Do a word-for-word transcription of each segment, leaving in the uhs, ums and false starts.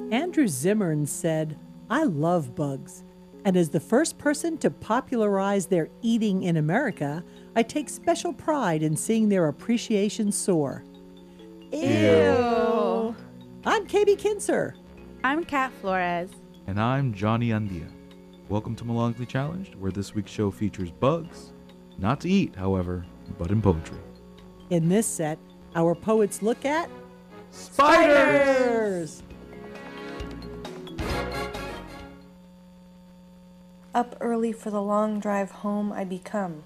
Andrew Zimmern said, "I love bugs, and as the first person to popularize their eating in America, I take special pride in seeing their appreciation soar." Ew. I'm K B Kinser. I'm Kat Flores. And I'm Johnny Undia. Welcome to Melodically Challenged, where this week's show features bugs. Not to eat, however, but in poetry. In this set, our poets look at spiders! Up early for the long drive home I become.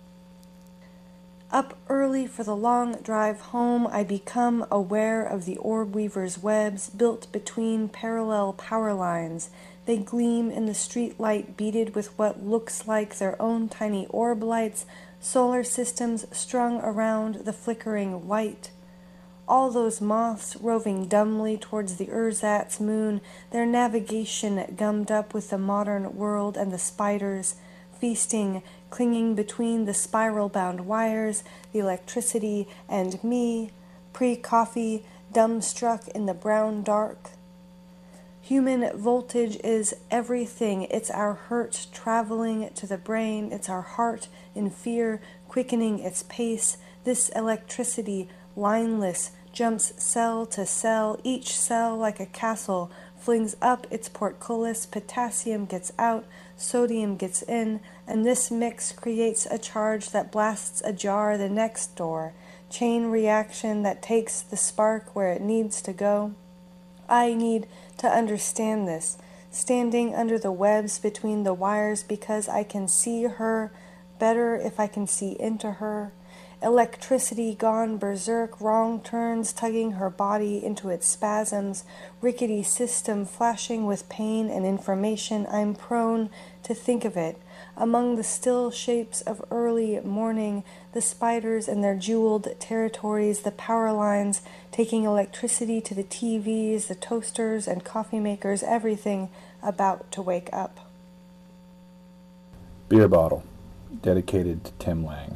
Up early for the long drive home I become aware of the orb weaver's webs built between parallel power lines. They gleam in the street light beaded with what looks like their own tiny orb lights, solar systems strung around the flickering white. All those moths roving dumbly towards the ersatz moon, their navigation gummed up with the modern world and the spiders, feasting, clinging between the spiral-bound wires, the electricity and me, pre-coffee, dumbstruck in the brown dark. Human voltage is everything. It's our hurt traveling to the brain. It's our heart in fear, quickening its pace. This electricity, lineless, jumps cell to cell, each cell like a castle, flings up its portcullis, potassium gets out, sodium gets in, and this mix creates a charge that blasts ajar the next door, chain reaction that takes the spark where it needs to go. I need to understand this, standing under the webs between the wires because I can see her better if I can see into her. Electricity gone berserk, wrong turns tugging her body into its spasms, rickety system flashing with pain and information. I'm prone to think of it. Among the still shapes of early morning, the spiders and their jeweled territories, the power lines taking electricity to the T Vs, the toasters and coffee makers, everything about to wake up. Beer Bottle, dedicated to Tim Lang.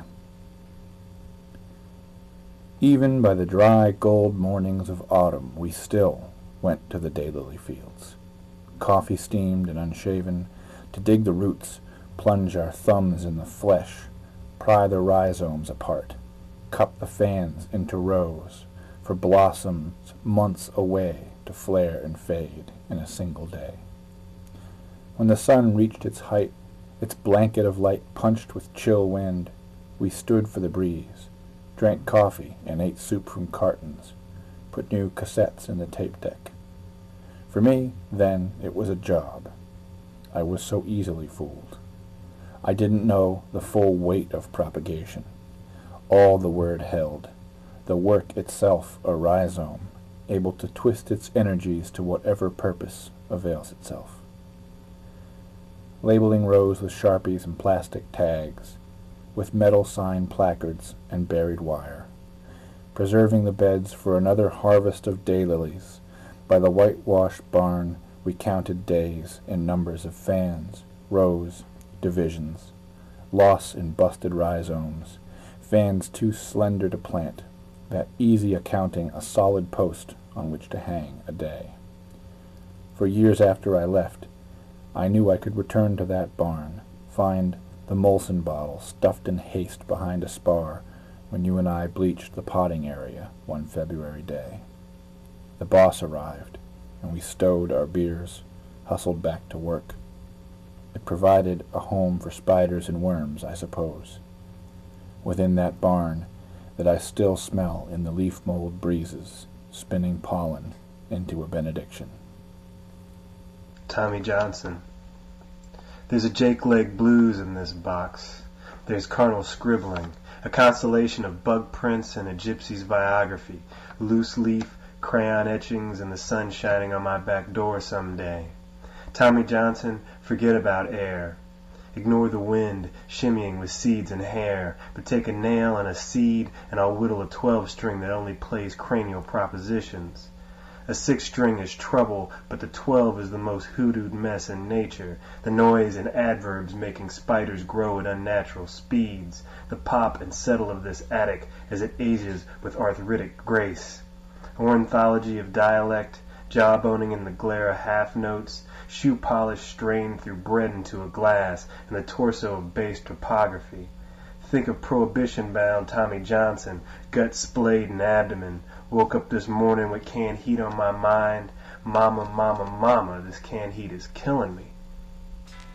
Even by the dry gold mornings of autumn, we still went to the daylily fields, coffee steamed and unshaven, to dig the roots, plunge our thumbs in the flesh, pry the rhizomes apart, cup the fans into rows, for blossoms months away to flare and fade in a single day. When the sun reached its height, its blanket of light punched with chill wind, we stood for the breeze, drank coffee and ate soup from cartons, put new cassettes in the tape deck. For me, then, it was a job. I was so easily fooled. I didn't know the full weight of propagation, all the word held, the work itself a rhizome, able to twist its energies to whatever purpose avails itself. Labeling rows with Sharpies and plastic tags, with metal sign placards and buried wire, preserving the beds for another harvest of daylilies. By the whitewashed barn we counted days in numbers of fans, rows, divisions, loss in busted rhizomes, fans too slender to plant, that easy accounting a solid post on which to hang a day. For years after I left, I knew I could return to that barn, find the Molson bottle stuffed in haste behind a spar when you and I bleached the potting area one February day. The boss arrived, and we stowed our beers, hustled back to work. It provided a home for spiders and worms, I suppose, within that barn that I still smell in the leaf mold breezes, spinning pollen into a benediction. Tommy Johnson. There's a Jake Leg blues in this box. There's carnal scribbling, a constellation of bug prints and a gypsy's biography, loose leaf, crayon etchings, and the sun shining on my back door someday. Tommy Johnson, forget about air. Ignore the wind, shimmying with seeds and hair, but take a nail and a seed, and I'll whittle a twelve-string that only plays cranial propositions. A six-string is trouble, but the twelve is the most hoodooed mess in nature, the noise and adverbs making spiders grow at unnatural speeds, the pop and settle of this attic as it ages with arthritic grace. Ornithology of dialect, jawboning in the glare of half notes, shoe polish strained through bread into a glass, and the torso of base topography. Think of prohibition-bound Tommy Johnson, gut splayed and abdomen. Woke up this morning with canned heat on my mind. Mama, mama, mama, this canned heat is killing me.